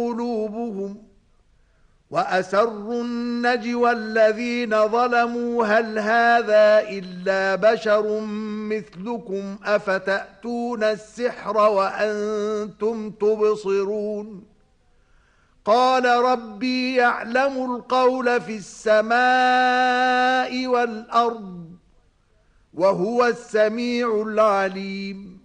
قلوبهم وأسروا النجوى الذين ظلموا هل هذا إلا بشر مثلكم أفتأتون السحر وأنتم تبصرون قال ربي يعلم القول في السماء والأرض وهو السميع العليم